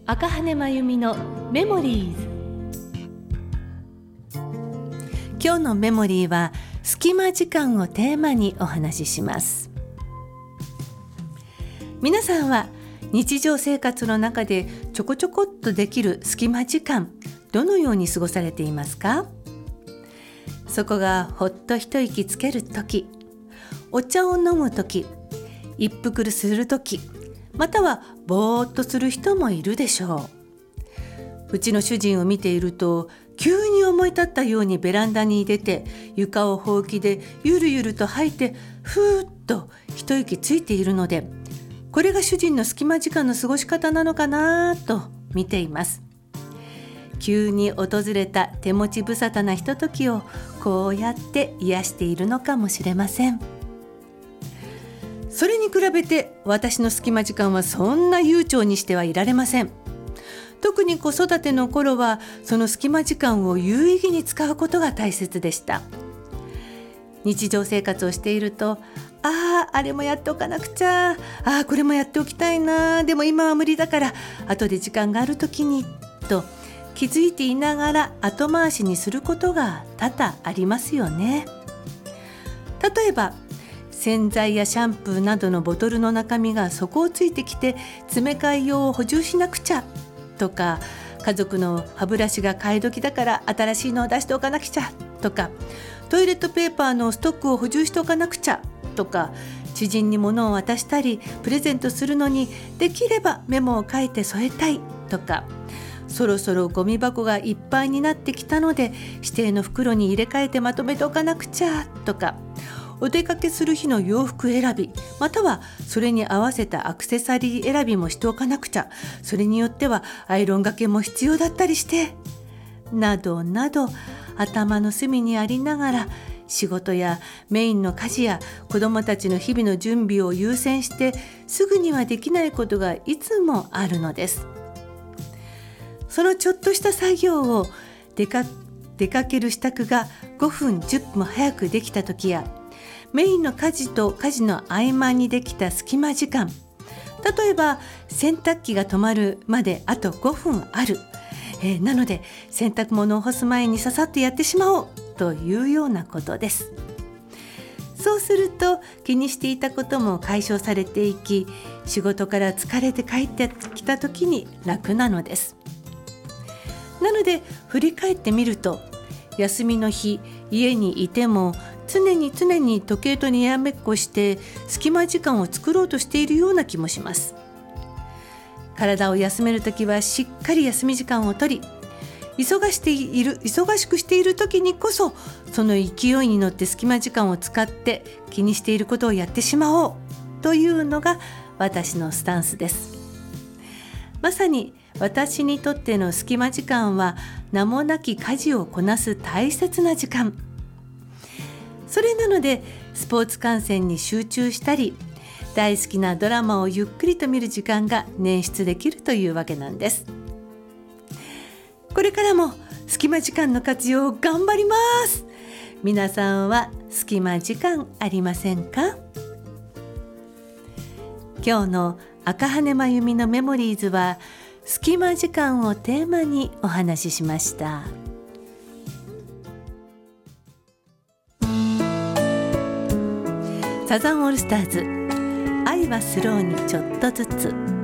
赤羽真由美のメモリーズ。今日のメモリーは隙間時間をテーマにお話しします。皆さんは日常生活の中でちょこちょこっとできる隙間時間、どのように過ごされていますか？そこがほっと一息つけるとき、お茶を飲むとき、一服するとき、またはぼーっとする人もいるでしょう。うちの主人を見ていると、急に思い立ったようにベランダに出て、床をほうきでゆるゆると吐いて、ふーっと一息ついているので、これが主人の隙間時間の過ごし方なのかなと見ています。急に訪れた手持ち無沙汰なひとときをこうやって癒しているのかもしれません。それに比べて私の隙間時間はそんな悠長にしてはいられません。特に子育ての頃はその隙間時間を有意義に使うことが大切でした。日常生活をしていると、あれもやっておかなくちゃ、これもやっておきたいな、でも今は無理だから後で時間がある時にと気づいていながら後回しにすることが多々ありますよね。例えば洗剤やシャンプーなどのボトルの中身が底をついてきて詰め替え用を補充しなくちゃとか、家族の歯ブラシが替え時だから新しいのを出しておかなくちゃとか、トイレットペーパーのストックを補充しておかなくちゃとか、知人に物を渡したりプレゼントするのにできればメモを書いて添えたいとか、そろそろゴミ箱がいっぱいになってきたので指定の袋に入れ替えてまとめておかなくちゃとか、お出かけする日の洋服選び、またはそれに合わせたアクセサリー選びもしておかなくちゃ、それによってはアイロンがけも必要だったりして、などなど頭の隅にありながら、仕事やメインの家事や子どもたちの日々の準備を優先してすぐにはできないことがいつもあるのです。そのちょっとした作業を出かける支度が5分10分早くできた時や、メインの家事と家事の合間にできた隙間時間、例えば洗濯機が止まるまであと5分ある、なので洗濯物を干す前にささっとやってしまおうというようなことです。そうすると気にしていたことも解消されていき、仕事から疲れて帰ってきた時に楽なのです。なので振り返ってみると、休みの日家にいても常に時計とにらめっこして隙間時間を作ろうとしているような気もします。体を休めるときはしっかり休み時間を取り、忙しくしている時にこそその勢いに乗って隙間時間を使って気にしていることをやってしまおうというのが私のスタンスです。まさに私にとっての隙間時間は名もなき家事をこなす大切な時間。それなのでスポーツ観戦に集中したり、大好きなドラマをゆっくりと見る時間が捻出できるというわけなんです。これからも隙間時間の活用を頑張ります。皆さんは隙間時間ありませんか？今日の赤羽真由美のメモリーズは隙間時間をテーマにお話ししました。サザンオールスターズ、愛はスローにちょっとずつ。